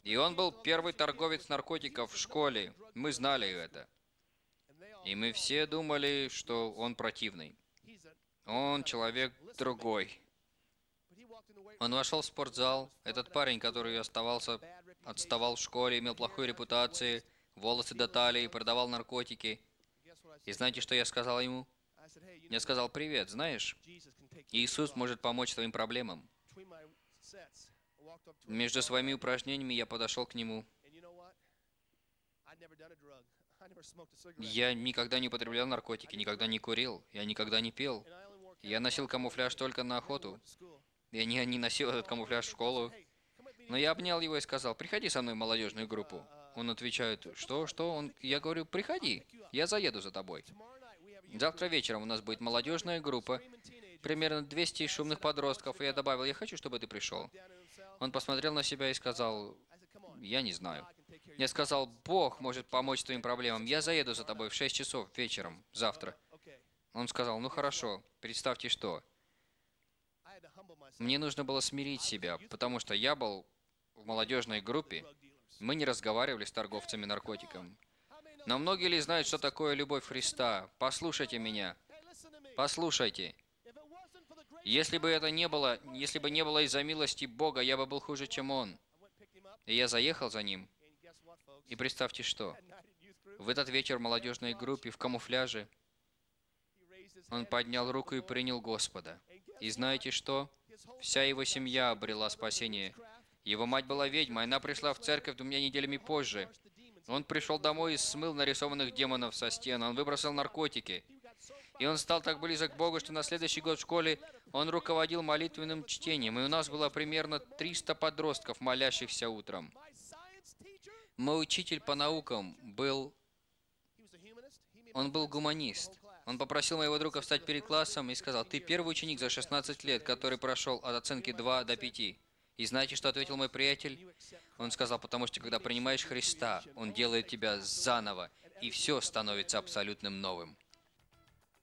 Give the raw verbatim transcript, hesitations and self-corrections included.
И он был первый торговец наркотиков в школе. Мы знали это. И мы все думали, что он противный. Он человек другой. Он вошел в спортзал. Этот парень, который оставался, отставал в школе, имел плохую репутацию, волосы до талии, продавал наркотики. И знаете, что я сказал ему? Я сказал: «Привет, знаешь, Иисус может помочь твоим проблемам». Между своими упражнениями я подошел к нему. Я никогда не употреблял наркотики, никогда не курил, я никогда не пил. Я носил камуфляж только на охоту. Я не, не носил этот камуфляж в школу. Но я обнял его и сказал: «Приходи со мной в молодежную группу». Он отвечает: «Что, что?» Он, я говорю: «Приходи, я заеду за тобой». Завтра вечером у нас будет молодежная группа, примерно двести шумных подростков, и я добавил: «Я хочу, чтобы ты пришел». Он посмотрел на себя и сказал: «Я не знаю». Я сказал: «Бог может помочь твоим проблемам. Я заеду за тобой в шесть часов вечером завтра». Он сказал: «Ну хорошо, представьте что. Мне нужно было смирить себя, потому что я был в молодежной группе, мы не разговаривали с торговцами наркотиками. Но многие ли знают, что такое любовь Христа? Послушайте меня. Послушайте. Если бы это не было, если бы не было из-за милости Бога, я бы был хуже, чем Он. И я заехал за ним. И представьте что. В этот вечер в молодежной группе в камуфляже он поднял руку и принял Господа. И знаете что? Вся его семья обрела спасение. Его мать была ведьма, она пришла в церковь двумя неделями позже. Он пришел домой и смыл нарисованных демонов со стен, он выбросил наркотики. И он стал так близок к Богу, что на следующий год в школе он руководил молитвенным чтением. И у нас было примерно триста подростков, молящихся утром. Мой учитель по наукам был... Он был гуманист. Он попросил моего друга встать перед классом и сказал: «Ты первый ученик за шестнадцать лет, который прошел от оценки два до пяти». И знаете, что ответил мой приятель? Он сказал: «Потому что, когда принимаешь Христа, Он делает тебя заново, и все становится абсолютным новым».